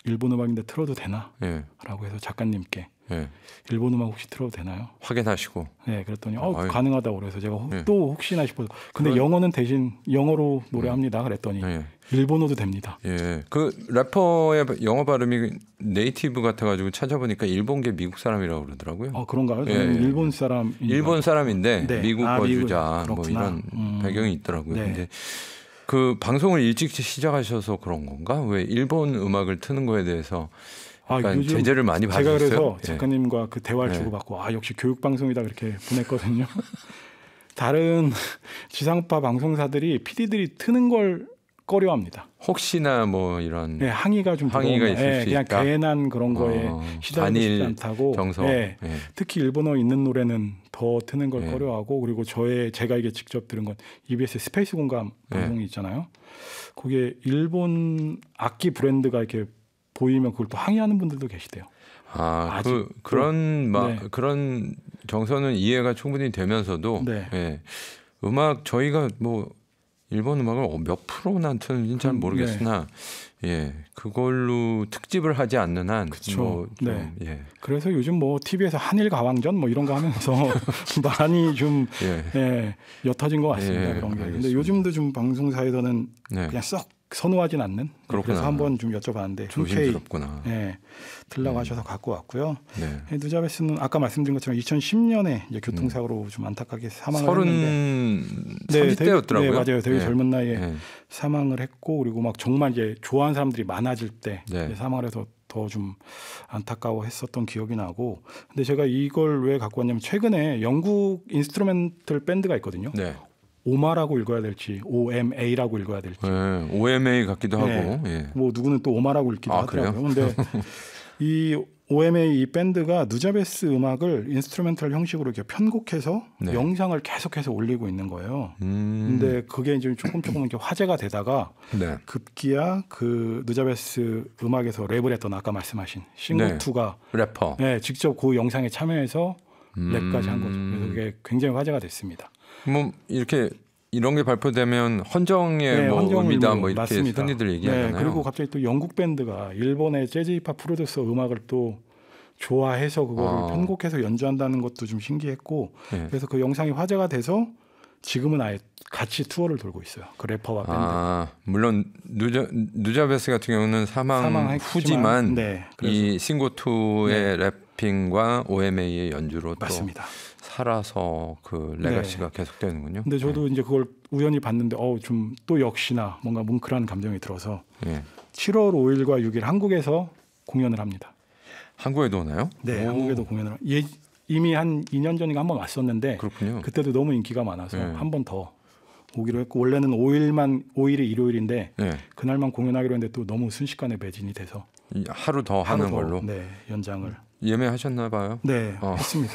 일본 음악인데 틀어도 되나? 예. 라고 해서 작가님께 예. 일본 음악 혹시 틀어도 되나요? 확인하시고. 네, 그랬더니 아유. 가능하다고 그래서 제가 예. 또 혹시나 싶어서 근데 영어는 대신 영어로 노래합니다. 그랬더니 예. 일본어도 됩니다. 예. 그 래퍼의 영어 발음이 네이티브 같아가지고 찾아보니까 일본계 미국 사람이라고 그러더라고요. 그런가요? 예. 저는 일본 사람 일본 사람인데 네. 미국어 주자 뭐 그렇구나. 이런 배경이 있더라고요. 네. 근데 그 방송을 일찍 시작하셔서 그런 건가? 왜 일본 음악을 트는 거에 대해서 약간 요즘 제재를 많이 제가 받으셨어요? 그래서 예. 작가님과 그 대화를 예. 주고받고 역시 교육방송이다 그렇게 보냈거든요. 다른 지상파 방송사들이 PD들이 트는 걸 꺼려합니다. 혹시나 뭐 이런 네, 항의가 좀 항의가 들어오면, 있을 수 그냥 있다. 괜한 그런 거에 시달리고 싶지 단일 않다고. 정서. 네, 예. 특히 일본어 있는 노래는 더 트는 걸 예. 꺼려하고 그리고 제가 이게 직접 들은 건 EBS 스페이스 공감 방송이 있잖아요. 거기에 일본 악기 브랜드가 이렇게 보이면 그걸 또 항의하는 분들도 계시대요. 그런 네. 그런 정서는 이해가 충분히 되면서도 네. 예. 음악 저희가 뭐 일본 음악을 몇 프로나 트는지는 잘 모르겠으나 예 그걸로 특집을 하지 않는 한 그렇죠. 네. 예. 그래서 요즘 뭐 TV에서 한일 가왕전 뭐 이런 거 하면서 많이 좀 옅어진 것 같습니다. 그런 게. 근데 요즘도 좀 방송사에서는 그냥 썩 선호하진 않는. 그렇구나. 그래서 한번 좀 여쭤봤는데 조심스럽구나. 들라고 하셔서 갖고 왔고요. 네. 누자베스는 아까 말씀드린 것처럼 2010년에 이제 교통사고로 좀 안타깝게 사망을 했는데 30대였더라고요. 네, 맞아요. 되게 젊은 나이에 사망을 했고 그리고 막 정말 이제 좋아하는 사람들이 많아질 때 사망을 해서 더 좀 안타까워했었던 기억이 나고. 근데 제가 이걸 왜 갖고 왔냐면 최근에 영국 인스트루멘털 밴드가 있거든요. 네. 오마라고 읽어야 될지 OMA라고 읽어야 될지. OMA 같기도 하고. 뭐 누구는 또 오마라고 읽기도 하더라고요. 그런데 이 OMA 이 밴드가 누자베스 음악을 인스트루멘털 형식으로 이렇게 편곡해서 영상을 계속해서 올리고 있는 거예요. 근데 그게 이제 조금 이렇게 화제가 되다가 급기야 그 누자베스 음악에서 랩을 했던 아까 말씀하신 싱고투가 래퍼. 직접 그 영상에 참여해서 랩까지 한 거죠. 그래서 그게 굉장히 화제가 됐습니다. 뭐 이렇게 이런 게 발표되면 헌정의 의미다 뭐 이렇게 맞습니다. 흔히들 얘기하잖아요. 그리고 갑자기 또 영국 밴드가 일본의 재즈 힙합 프로듀서 음악을 또 좋아해서 그거를 편곡해서 연주한다는 것도 좀 신기했고 그래서 그 영상이 화제가 돼서 지금은 아예 같이 투어를 돌고 있어요. 그 래퍼와 밴드. 물론 누자베스 같은 경우는 사망 후지만 이 싱고투의 래핑과 OMA의 연주로 맞습니다. 또 살아서 그 레가시가 계속되는군요. 근데 저도 이제 그걸 우연히 봤는데 좀 또 역시나 뭔가 뭉클한 감정이 들어서 7월 5일과 6일 한국에서 공연을 합니다. 한국에도 오나요? 네, 한국에도 공연을. 이미 한 2년 전인가 한번 왔었는데 그렇군요. 그때도 너무 인기가 많아서 한 번 더 오기로 했고 원래는 5일이 일요일인데 그날만 공연하기로 했는데 또 너무 순식간에 매진이 돼서 하루 더 하는 걸로 연장을 예매하셨나 봐요. 네, 했습니다.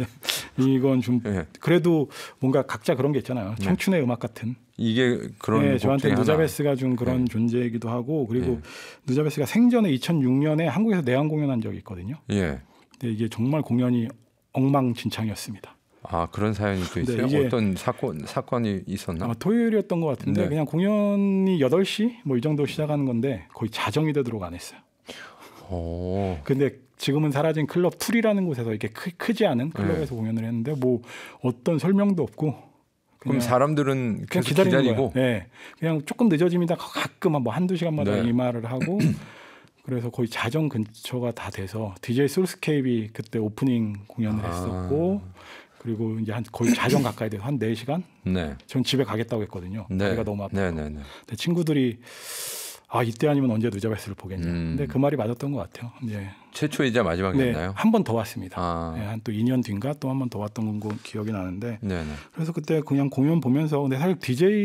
이건 좀 그래도 뭔가 각자 그런 게 있잖아요. 청춘의 음악 같은. 이게 그런 저한테 누자베스가 준 그런 존재이기도 하고 그리고 누자베스가 생전에 2006년에 한국에서 내한 공연한 적이 있거든요. 근데 이게 정말 공연이 엉망진창이었습니다. 그런 사연이 또 있어요? 어떤 사건이 있었나? 토요일이었던 것 같은데 그냥 공연이 8시 뭐 이 정도 시작하는 건데 거의 자정이 되도록 안 했어요. 근데 지금은 사라진 클럽 풀이라는 곳에서 이렇게 크지 않은 클럽에서 공연을 했는데 뭐 어떤 설명도 없고 그럼 사람들은 그냥 기다리고 그냥 조금 늦어집니다. 가끔 뭐 한두 시간마다 이 말을 하고 그래서 거의 자정 근처가 다 돼서 DJ 솔스케이프이 그때 오프닝 공연을 했었고 그리고 이제 거의 자정 가까이 돼서 한 4시간 전 집에 가겠다고 했거든요. 다리가 너무 아파서. 근데 친구들이 이때 아니면 언제 누자베스를 보겠냐. 근데 그 말이 맞았던 것 같아요. 최초이자 마지막이었나요? 한 번 더 왔습니다. 한 또 2년 뒤인가 또 한 번 더 왔던 거 기억이 나는데. 그래서 그때 그냥 공연 보면서 근데 사실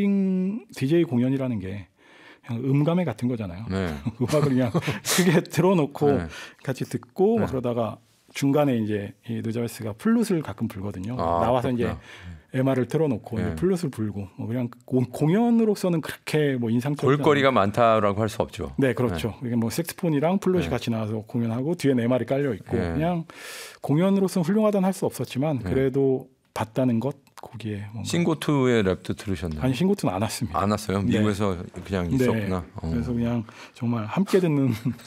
DJ 공연이라는 게 그냥 음감회 같은 거잖아요. 음악을 그냥 크게 틀어놓고 같이 듣고 막 그러다가 중간에 이제 이 누자베스가 플룻을 가끔 불거든요. 나와서 그렇구나. 이제 MR을 틀어놓고 이제 플룻을 불고 그냥 공연으로서는 그렇게 뭐 인상적이지 볼거리가 많다라고 할 수 없죠. 네, 그렇죠. 이게 뭐 색스폰이랑 플룻이 같이 나와서 공연하고 뒤에 MR이 깔려 있고 그냥 공연으로서는 훌륭하다는 할 수 없었지만 그래도 봤다는 것 거기에 싱고투의 랩도 들으셨나요? 아니 싱고투는 안 왔습니다. 안 왔어요? 미국에서 그냥 있었구나. 그래서 그냥 정말 함께 듣는